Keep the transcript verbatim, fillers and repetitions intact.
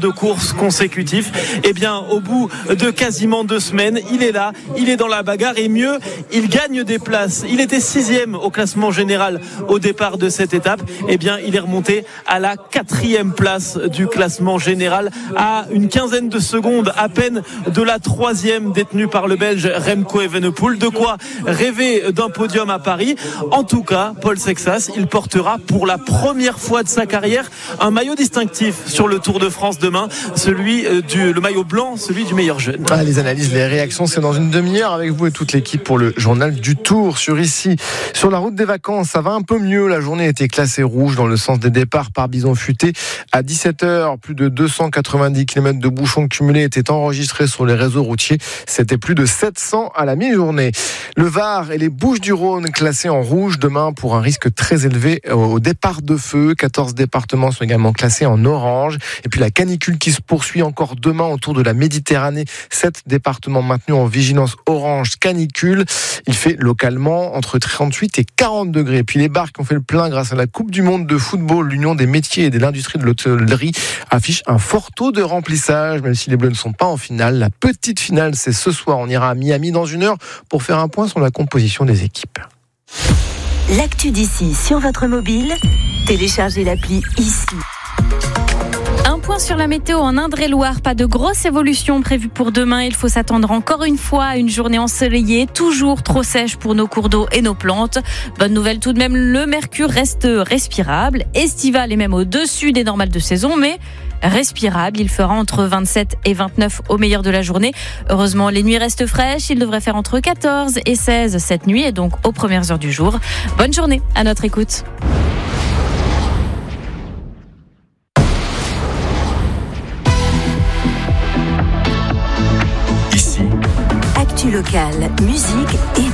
de course consécutifs. Eh bien, au bout de quasiment deux semaines, il est là, il est dans la bagarre et mieux, il gagne des places. Il était sixième au classement général au départ de cette étape. Eh bien, il est remonté à la quatrième place du classement général, à une quinzaine de secondes à peine de la troisième détenue par le Belge Remco Evenepoel. De quoi rêver d'un podium à Paris. En tout cas, Paul Sexas, il portera pour la première fois de sa carrière un maillot distinctif sur le Tour de France demain, celui du le maillot blanc, celui du meilleur jeune. Ah, les analyses, les réactions, c'est dans une demi-heure avec vous et toute l'équipe pour le journal du Tour. Sur ici, sur la route des vacances, ça va un peu mieux. La journée était classée rouge dans le sens des départs par Bison Futé. À dix-sept heures, plus de deux cent quatre-vingt-dix kilomètres de bouchons cumulés étaient enregistrés sur les réseaux routiers. C'était plus de sept cents à la mi-journée. Le Var et les Bouches-du-Rhône classés en rouge demain pour un risque très élevé au départ de feu. quatorze départements sont également classés en orange. Et puis la canicule qui se poursuit encore demain autour de la Méditerranée. sept départements maintenus en vigilance orange canicule. Il fait localement entre trente-huit et quarante degrés. Et puis les bars qui ont fait le plein grâce à la Coupe du Monde de football, l'Union des métiers et de l'industrie de l'hôtellerie affiche un fort taux de remplissage, même si les Bleus ne sont pas en finale. La petite finale, c'est ce soir. On ira à Miami dans une heure pour faire un point sur la composition des équipes. L'actu d'ici sur votre mobile, téléchargez l'appli ici. Un point sur la météo en Indre-et-Loire. Pas de grosse évolution prévue pour demain. Il faut s'attendre encore une fois à une journée ensoleillée, toujours trop sèche pour nos cours d'eau et nos plantes. Bonne nouvelle tout de même, le mercure reste respirable, estival et même au-dessus des normales de saison, mais respirable. Il fera entre vingt-sept et vingt-neuf au meilleur de la journée. Heureusement, les nuits restent fraîches. Il devrait faire entre quatorze et seize cette nuit et donc aux premières heures du jour. Bonne journée à notre écoute. Actu locale, musique et